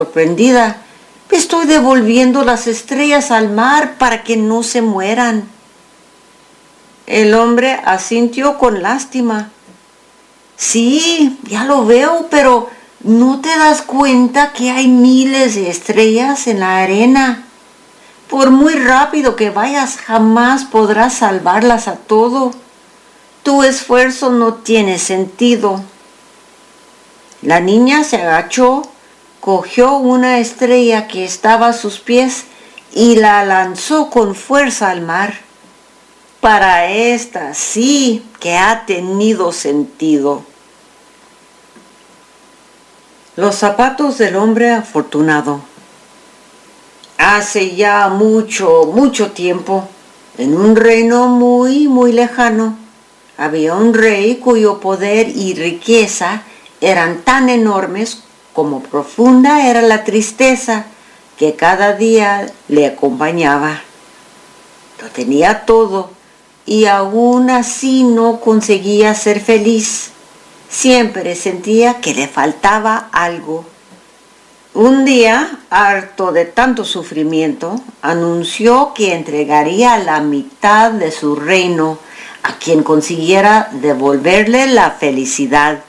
Sorprendida, estoy devolviendo las estrellas al mar para que no se mueran. El hombre asintió con lástima. Sí, ya lo veo, pero ¿no te das cuenta que hay miles de estrellas en la arena? Por muy rápido que vayas, jamás podrás salvarlas a todo. Tu esfuerzo no tiene sentido. La niña se agachó, cogió una estrella que estaba a sus pies y la lanzó con fuerza al mar. Para esta sí que ha tenido sentido. Los zapatos del hombre afortunado. Hace ya mucho tiempo, en un reino muy lejano, había un rey cuyo poder y riqueza eran tan enormes como profunda era la tristeza que cada día le acompañaba. Lo tenía todo y aún así no conseguía ser feliz. Siempre sentía que le faltaba algo. Un día, harto de tanto sufrimiento, anunció que entregaría la mitad de su reino a quien consiguiera devolverle la felicidad.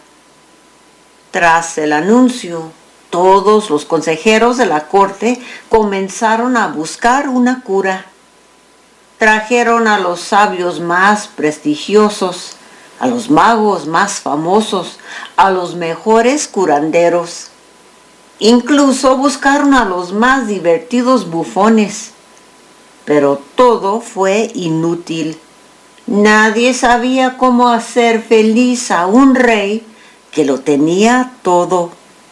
Tras el anuncio, todos los consejeros de la corte comenzaron a buscar una cura. Trajeron a los sabios más prestigiosos, a los magos más famosos, a los mejores curanderos. Incluso buscaron a los más divertidos bufones. Pero todo fue inútil. Nadie sabía cómo hacer feliz a un rey que lo tenía todo.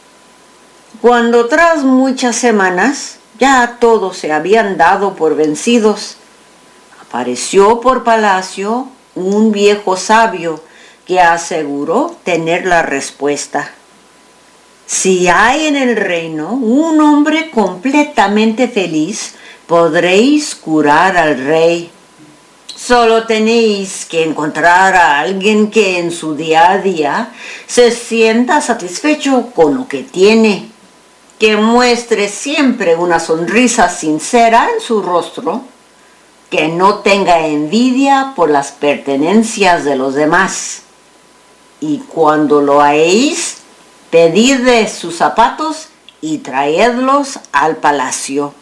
Cuando tras muchas semanas ya todos se habían dado por vencidos, apareció por palacio un viejo sabio que aseguró tener la respuesta. Si hay en el reino un hombre completamente feliz, podréis curar al rey. Solo tenéis que encontrar a alguien que en su día a día se sienta satisfecho con lo que tiene, que muestre siempre una sonrisa sincera en su rostro, que no tenga envidia por las pertenencias de los demás. Y cuando lo halléis, pedid de sus zapatos y traedlos al palacio.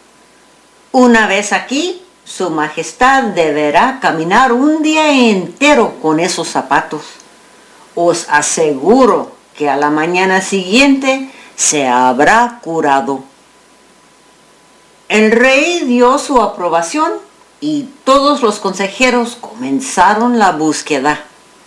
Una vez aquí, su majestad deberá caminar un día entero con esos zapatos. Os aseguro que a la mañana siguiente se habrá curado. El rey dio su aprobación y todos los consejeros comenzaron la búsqueda.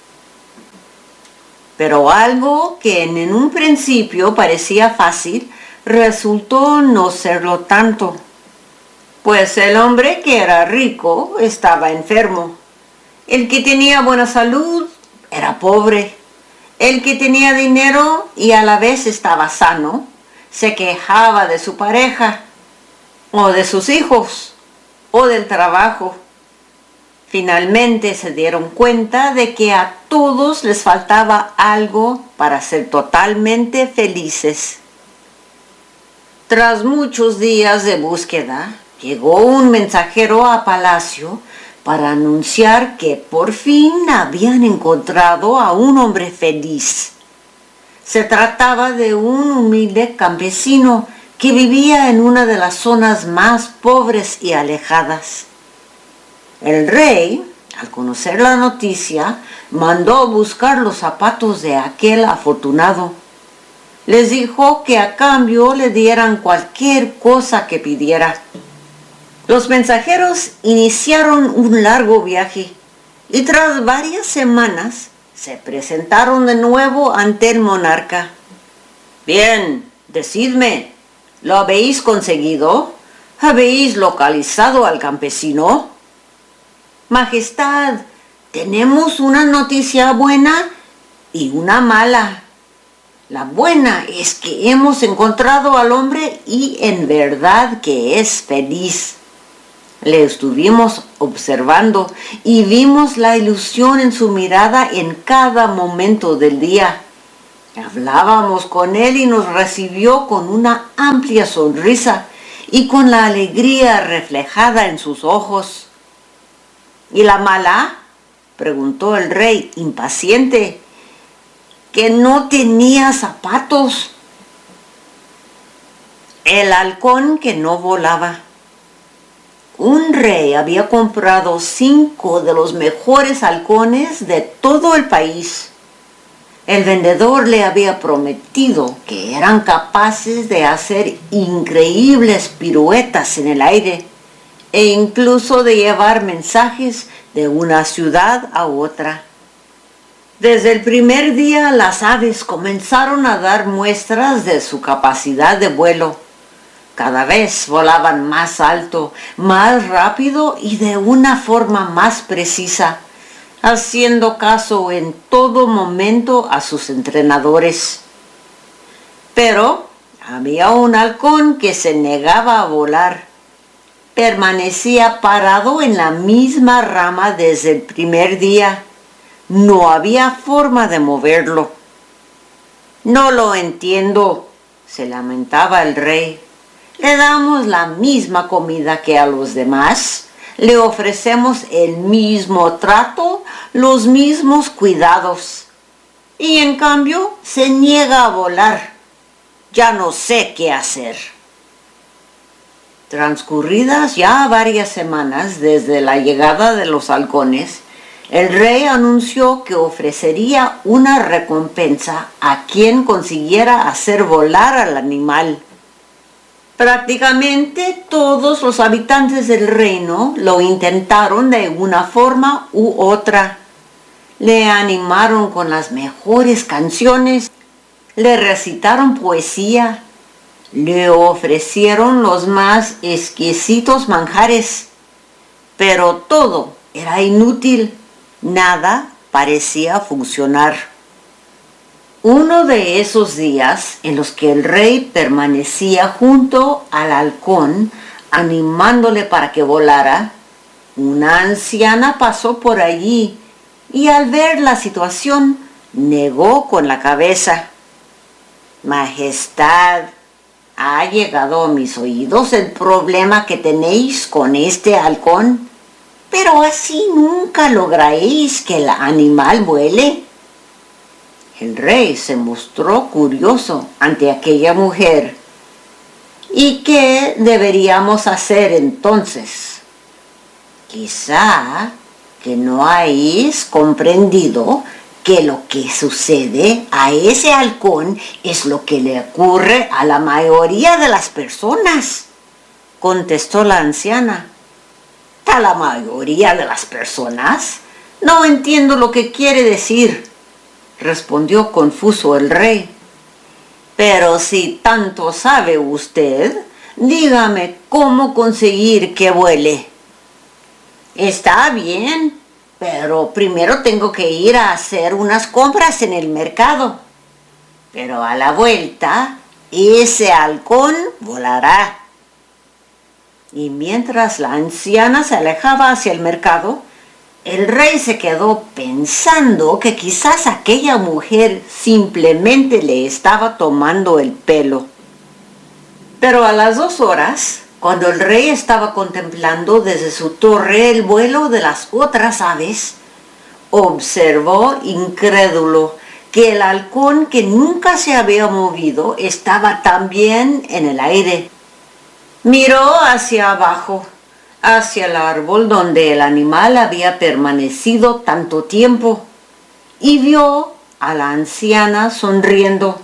Pero algo que en un principio parecía fácil, resultó no serlo tanto. Pues el hombre que era rico estaba enfermo. El que tenía buena salud era pobre. El que tenía dinero y a la vez estaba sano, se quejaba de su pareja, o de sus hijos, o del trabajo. Finalmente se dieron cuenta de que a todos les faltaba algo para ser totalmente felices. Tras muchos días de búsqueda, llegó un mensajero a palacio para anunciar que por fin habían encontrado a un hombre feliz. Se trataba de un humilde campesino que vivía en una de las zonas más pobres y alejadas. El rey, al conocer la noticia, mandó buscar los zapatos de aquel afortunado. Les dijo que a cambio le dieran cualquier cosa que pidiera. Los mensajeros iniciaron un largo viaje y tras varias semanas se presentaron de nuevo ante el monarca. Bien, decidme, ¿lo habéis conseguido? ¿Habéis localizado al campesino? Majestad, tenemos una noticia buena y una mala. La buena es que hemos encontrado al hombre y en verdad que es feliz. Le estuvimos observando y vimos la ilusión en su mirada en cada momento del día. Hablábamos con él y nos recibió con una amplia sonrisa y con la alegría reflejada en sus ojos. ¿Y la mala?, preguntó el rey, impaciente. Que no tenía zapatos. El halcón que no volaba. Un rey había comprado 5 de los mejores halcones de todo el país. El vendedor le había prometido que eran capaces de hacer increíbles piruetas en el aire e incluso de llevar mensajes de una ciudad a otra. Desde el primer día las aves comenzaron a dar muestras de su capacidad de vuelo. Cada vez volaban más alto, más rápido y de una forma más precisa, haciendo caso en todo momento a sus entrenadores. Pero había un halcón que se negaba a volar. Permanecía parado en la misma rama desde el primer día. No había forma de moverlo. No lo entiendo, se lamentaba el rey. Le damos la misma comida que a los demás. Le ofrecemos el mismo trato, los mismos cuidados. Y en cambio se niega a volar. Ya no sé qué hacer. Transcurridas ya varias semanas desde la llegada de los halcones, el rey anunció que ofrecería una recompensa a quien consiguiera hacer volar al animal. Prácticamente todos los habitantes del reino lo intentaron de una forma u otra. Le animaron con las mejores canciones, le recitaron poesía, le ofrecieron los más exquisitos manjares, pero todo era inútil, nada parecía funcionar. Uno de esos días en los que el rey permanecía junto al halcón, animándole para que volara, una anciana pasó por allí y al ver la situación negó con la cabeza. Majestad, ha llegado a mis oídos el problema que tenéis con este halcón, pero así nunca lograréis que el animal vuele. El rey se mostró curioso ante aquella mujer. ¿Y qué deberíamos hacer entonces? Quizá que no habéis comprendido que lo que sucede a ese halcón es lo que le ocurre a la mayoría de las personas, contestó la anciana. ¿A la mayoría de las personas? No entiendo lo que quiere decir, respondió confuso el rey. Pero si tanto sabe usted, dígame cómo conseguir que vuele. Está bien, pero primero tengo que ir a hacer unas compras en el mercado. Pero a la vuelta, ese halcón volará. Y mientras la anciana se alejaba hacia el mercado, el rey se quedó pensando que quizás aquella mujer simplemente le estaba tomando el pelo. Pero a las 2 horas, cuando el rey estaba contemplando desde su torre el vuelo de las otras aves, observó incrédulo que el halcón que nunca se había movido estaba también en el aire. Miró hacia abajo, hacia el árbol donde el animal había permanecido tanto tiempo, y vio a la anciana sonriendo.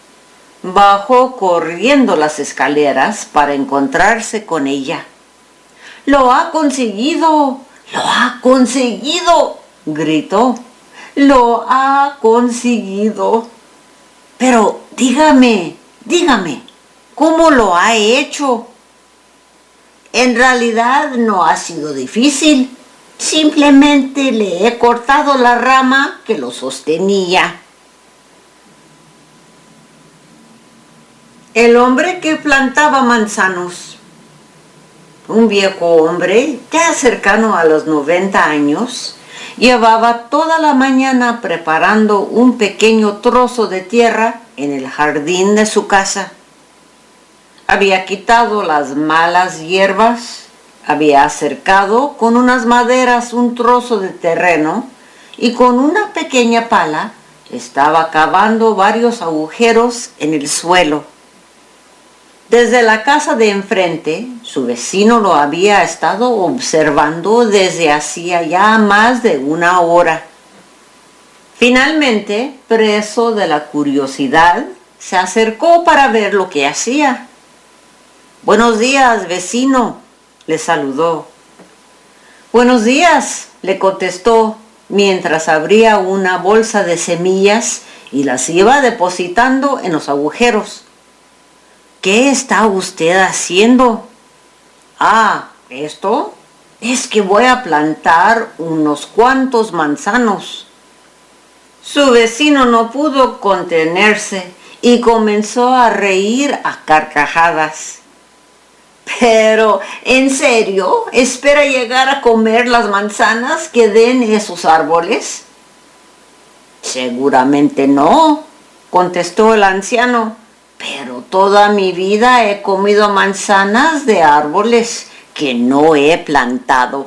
Bajó corriendo las escaleras para encontrarse con ella. ¡Lo ha conseguido! ¡Lo ha conseguido!, gritó. ¡Lo ha conseguido! Pero dígame, ¿cómo lo ha hecho? En realidad no ha sido difícil. Simplemente le he cortado la rama que lo sostenía. El hombre que plantaba manzanos. Un viejo hombre, ya cercano a los 90 años, Llevaba toda la mañana preparando un pequeño trozo de tierra en el jardín de su casa. Había quitado las malas hierbas, había acercado con unas maderas un trozo de terreno y con una pequeña pala estaba cavando varios agujeros en el suelo. Desde la casa de enfrente, su vecino lo había estado observando desde hacía ya más de una hora. Finalmente, preso de la curiosidad, se acercó para ver lo que hacía. «Buenos días, vecino», le saludó. «Buenos días», le contestó, mientras abría una bolsa de semillas y las iba depositando en los agujeros. «¿Qué está usted haciendo?» «Ah, ¿esto? Es que voy a plantar unos cuantos manzanos». Su vecino no pudo contenerse y comenzó a reír a carcajadas. «¿Pero, en serio, espera llegar a comer las manzanas que den esos árboles?» «Seguramente no», contestó el anciano, «pero toda mi vida he comido manzanas de árboles que no he plantado».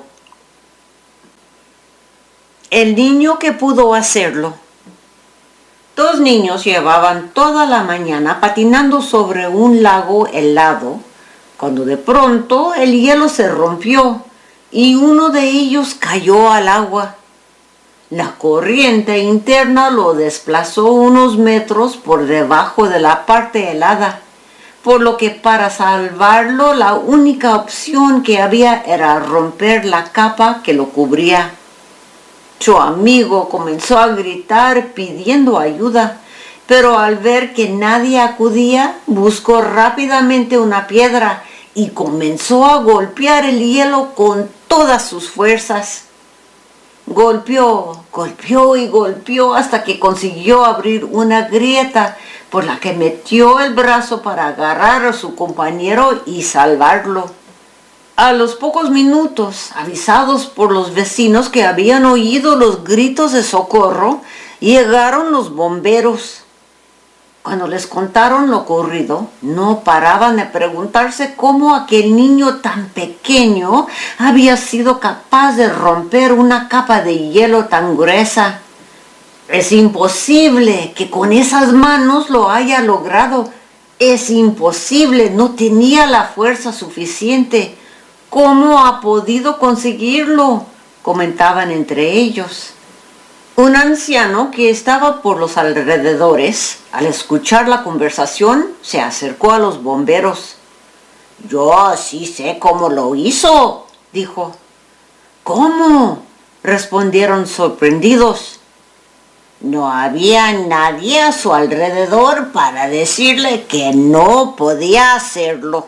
El niño que pudo hacerlo. Dos niños llevaban toda la mañana patinando sobre un lago helado, cuando de pronto el hielo se rompió y uno de ellos cayó al agua. La corriente interna lo desplazó unos metros por debajo de la parte helada, por lo que para salvarlo la única opción que había era romper la capa que lo cubría. Su amigo comenzó a gritar pidiendo ayuda, pero al ver que nadie acudía, buscó rápidamente una piedra y comenzó a golpear el hielo con todas sus fuerzas. Golpeó, golpeó y golpeó hasta que consiguió abrir una grieta por la que metió el brazo para agarrar a su compañero y salvarlo. A los pocos minutos, avisados por los vecinos que habían oído los gritos de socorro, llegaron los bomberos. Cuando les contaron lo ocurrido, no paraban de preguntarse cómo aquel niño tan pequeño había sido capaz de romper una capa de hielo tan gruesa. «Es imposible que con esas manos lo haya logrado. Es imposible, no tenía la fuerza suficiente. ¿Cómo ha podido conseguirlo?», comentaban entre ellos. Un anciano que estaba por los alrededores, al escuchar la conversación, se acercó a los bomberos. «Yo sí sé cómo lo hizo», dijo. «¿Cómo?», respondieron sorprendidos. No había nadie a su alrededor para decirle que no podía hacerlo.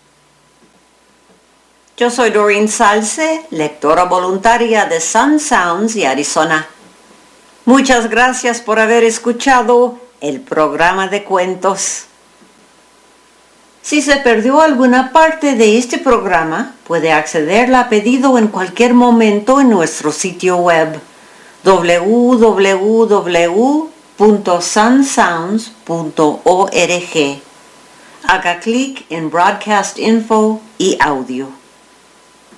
Yo soy Doreen Salce, lectora voluntaria de Sun Sounds y Arizona. Muchas gracias por haber escuchado el programa de cuentos. Si se perdió alguna parte de este programa, puede accederla a pedido en cualquier momento en nuestro sitio web www.sunsounds.org. Haga clic en Broadcast Info y Audio.